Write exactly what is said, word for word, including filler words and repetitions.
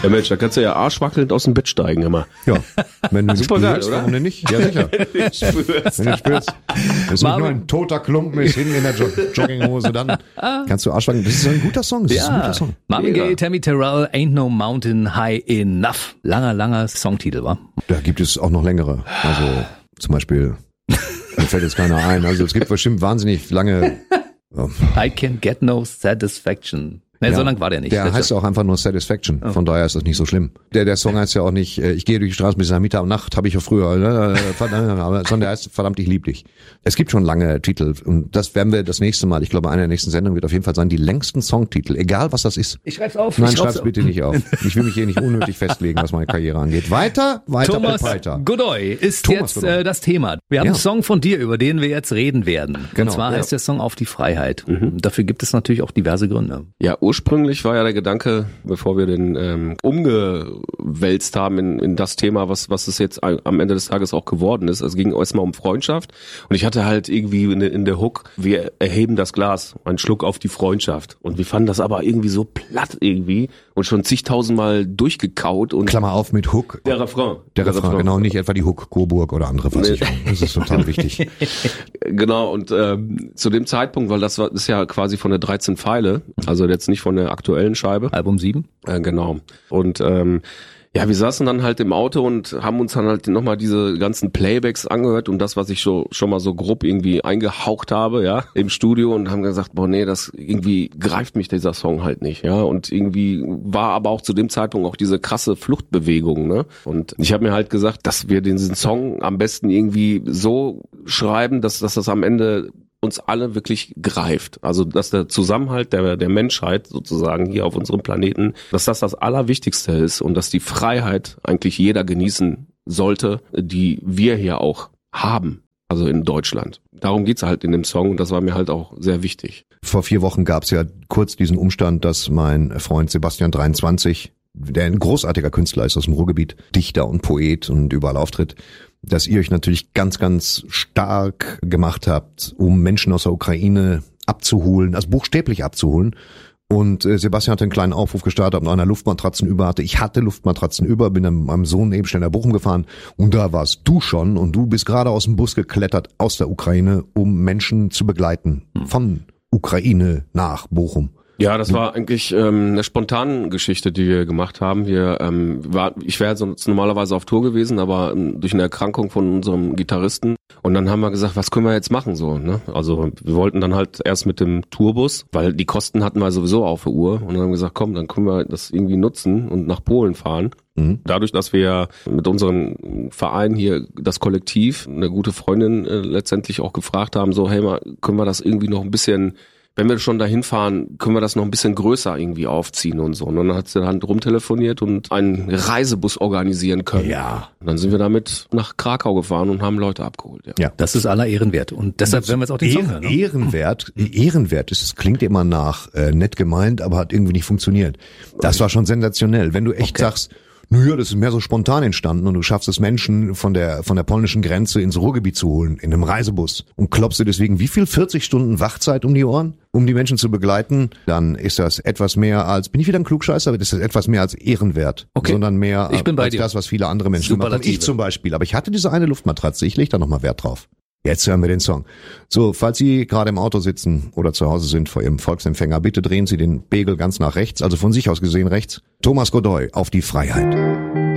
Ja Mensch, da kannst du ja arschwackelnd aus dem Bett steigen immer. Ja, wenn du super geil, spürst, oder? warum denn nicht? Ja, sicher. Wenn du spürst. Wenn du spürst, das ist nicht nur ein toter Klumpen ist hinten in der Jo- Jogginghose, dann kannst du arschwackeln. Das ist ein guter Song, das ist ein guter Song. Marvin Mega. Gaye, Tammy Terrell, Ain't No Mountain High Enough. Langer, langer Songtitel, wa? Da gibt es auch noch längere. Also zum Beispiel, mir fällt jetzt keiner ein. Also es gibt bestimmt wahnsinnig lange. I Can Get No Satisfaction. Ne, Ja, so lang war der nicht. Der Das- heißt auch einfach nur Satisfaction. Von daher ist das nicht so schlimm. Der, der Song heißt ja auch nicht, äh, ich gehe durch die Straßen bis Mittag und Nacht, habe ich ja früher, äh, verdammt, aber- sondern der heißt verdammt, ich lieb dich. Es gibt schon lange Titel und das werden wir das nächste Mal, ich glaube, eine der nächsten Sendungen wird auf jeden Fall sein, die längsten Songtitel, egal was das ist. Ich schreib's auf. Nein, ich schreib's bitte nicht auf. Ich will mich hier nicht unnötig festlegen, was meine Karriere angeht. Weiter, weiter, Thomas weiter. Godoy ist Thomas jetzt Godoy. äh, das Thema. Wir haben Ja. einen Song von dir, über den wir jetzt reden werden. Genau, Und zwar ja. heißt der Song Auf die Freiheit. Dafür gibt es natürlich auch diverse Gründe. Ja, ursprünglich war ja der Gedanke, bevor wir den ähm, umgewälzt haben in, in das Thema, was was es jetzt am Ende des Tages auch geworden ist. Es ging erstmal um Freundschaft und ich hatte halt irgendwie in, in der Hook, wir erheben das Glas, einen Schluck auf die Freundschaft. Und wir fanden das aber irgendwie so platt irgendwie und schon zigtausendmal durchgekaut und Klammer auf mit Hook. der Refrain. Der Refrain, genau, nicht etwa die Hook, Coburg oder andere Versicherungen. Das ist total wichtig. Genau, und ähm, zu dem Zeitpunkt, weil das war, ist ja quasi von der dreizehn Pfeile, also jetzt nicht von der aktuellen Scheibe. Album sieben. Äh, genau. Und ähm, ja, wir saßen dann halt im Auto und haben uns dann halt nochmal diese ganzen Playbacks angehört und das, was ich schon schon mal so grob irgendwie eingehaucht habe, ja, im Studio und haben gesagt, boah, nee, das irgendwie greift mich dieser Song halt nicht, ja, und irgendwie war aber auch zu dem Zeitpunkt auch diese krasse Fluchtbewegung, ne, und ich habe mir halt gesagt, dass wir diesen Song am besten irgendwie so schreiben, dass, dass das am Ende uns alle wirklich greift. Also, dass der Zusammenhalt der, der Menschheit sozusagen hier auf unserem Planeten, dass das das Allerwichtigste ist und dass die Freiheit eigentlich jeder genießen sollte, die wir hier auch haben. Also in Deutschland. Darum geht's halt in dem Song und das war mir halt auch sehr wichtig. Vor vier Wochen gab es ja kurz diesen Umstand, dass mein Freund Sebastian dreiundzwanzig, der ein großartiger Künstler ist aus dem Ruhrgebiet, Dichter und Poet und überall auftritt, dass ihr euch natürlich ganz, ganz stark gemacht habt, um Menschen aus der Ukraine abzuholen, also buchstäblich abzuholen. Und äh, Sebastian hat einen kleinen Aufruf gestartet, ob noch einer Luftmatratzen über hatte. Ich hatte Luftmatratzen über, bin dann mit meinem Sohn eben schnell nach Bochum gefahren und da warst du schon und du bist gerade aus dem Bus geklettert aus der Ukraine, um Menschen zu begleiten von Ukraine nach Bochum. Ja, das war eigentlich ähm, eine spontane Geschichte, die wir gemacht haben. Wir, ähm, war, ich wäre sonst normalerweise auf Tour gewesen, aber ähm, durch eine Erkrankung von unserem Gitarristen. Und dann haben wir gesagt, was können wir jetzt machen so? Ne? Also wir wollten dann halt erst mit dem Tourbus, weil die Kosten hatten wir sowieso auf der Uhr. Und dann haben wir gesagt, komm, dann können wir das irgendwie nutzen und nach Polen fahren. Mhm. Dadurch, dass wir mit unserem Verein hier, das Kollektiv, eine gute Freundin äh, letztendlich auch gefragt haben, so hey, mal, können wir das irgendwie noch ein bisschen... Wenn wir schon dahin fahren, können wir das noch ein bisschen größer irgendwie aufziehen und so. Und dann hat sie dann rumtelefoniert und einen Reisebus organisieren können. Ja. Und dann sind wir damit nach Krakau gefahren und haben Leute abgeholt. Ja. Ja. Das ist aller Ehren wert. Und deshalb werden wir jetzt auch den Song hören. Ne? Ehrenwert, Ehrenwert ist, es klingt immer nach äh, nett gemeint, aber hat irgendwie nicht funktioniert. Das war schon sensationell. Wenn du echt Okay. sagst, naja, das ist mehr so spontan entstanden und du schaffst es Menschen von der von der polnischen Grenze ins Ruhrgebiet zu holen, in einem Reisebus und klopfst dir deswegen wie viel vierzig Stunden Wachzeit um die Ohren, um die Menschen zu begleiten, dann ist das etwas mehr als, bin ich wieder ein Klugscheißer, aber das ist etwas mehr als ehrenwert, Okay. sondern mehr Ich bin bei als dir. das, was viele andere Menschen machen. Superlative. Ich zum Beispiel, aber ich hatte diese eine Luftmatratze, ich lege da nochmal Wert drauf. Jetzt hören wir den Song. So, falls Sie gerade im Auto sitzen oder zu Hause sind vor Ihrem Volksempfänger, bitte drehen Sie den Pegel ganz nach rechts, also von sich aus gesehen rechts. Thomas Godoy, Auf die Freiheit.